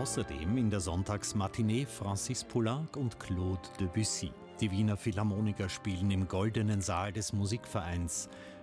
Außerdem in der Sonntagsmatinee Francis Poulenc und Claude Debussy. Die Wiener Philharmoniker spielen im Goldenen Saal des Musikvereins.